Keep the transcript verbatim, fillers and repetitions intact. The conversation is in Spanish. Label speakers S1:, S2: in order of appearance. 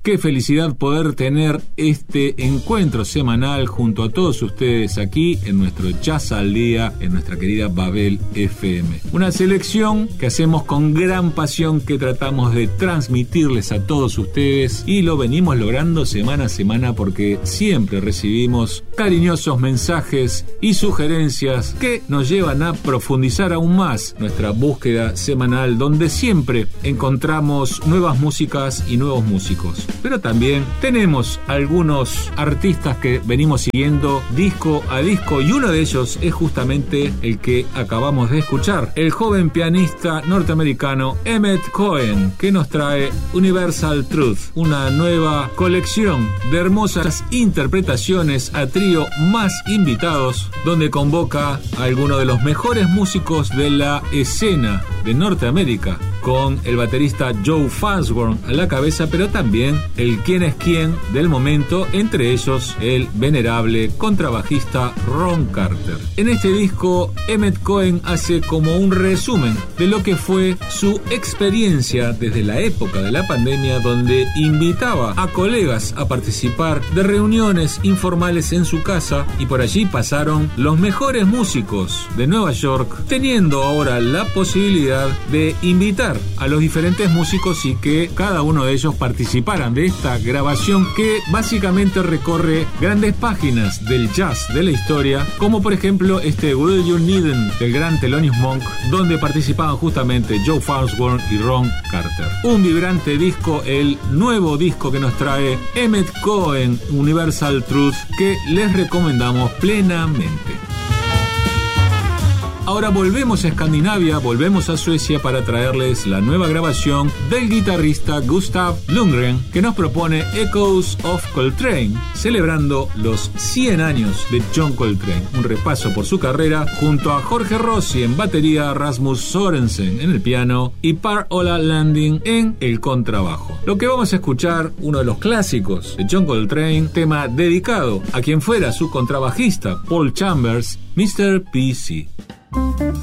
S1: Qué felicidad poder tener este encuentro semanal junto a todos ustedes aquí en nuestro Jazz al Día, en nuestra querida Babel F M. Una selección que hacemos con gran pasión, que tratamos de transmitirles a todos ustedes, y lo venimos logrando semana a semana porque siempre recibimos cariñosos mensajes y sugerencias que nos llevan a profundizar aún más nuestra búsqueda semanal, donde siempre encontramos nuevas músicas y nuevos músicos. Pero también tenemos algunos artistas que venimos siguiendo disco a disco, y uno de ellos es justamente el que acabamos de escuchar, el joven pianista norteamericano Emmett Cohen, que nos trae Universal Truth, una nueva colección de hermosas interpretaciones a trío más invitados, donde convoca a algunos de los mejores músicos de la escena de Norteamérica, con el baterista Joe Farnsworth a la cabeza, pero también el quién es quién del momento, entre ellos el venerable contrabajista Ron Carter. En este disco, Emmett Cohen hace como un resumen de lo que fue su experiencia desde la época de la pandemia, donde invitaba a colegas a participar de reuniones informales en su casa, y por allí pasaron los mejores músicos de Nueva York, teniendo ahora la posibilidad de invitar a los diferentes músicos y que cada uno de ellos participaran de esta grabación que básicamente recorre grandes páginas del jazz de la historia, como por ejemplo este Will You Need Em del gran Thelonious Monk, donde participaban justamente Joe Farnsworth y Ron Carter. Un vibrante disco, el nuevo disco que nos trae Emmett Cohen, Universal Truth, que les recomendamos plenamente. Ahora volvemos a Escandinavia, volvemos a Suecia para traerles la nueva grabación del guitarrista Gustav Lundgren, que nos propone Echoes of Coltrane, celebrando los cien años de John Coltrane. Un repaso por su carrera junto a Jorge Rossi en batería, Rasmus Sorensen en el piano y Per Ola Landing en el contrabajo. Lo que vamos a escuchar, uno de los clásicos de John Coltrane, tema dedicado a quien fuera su contrabajista, Paul Chambers, mister P C.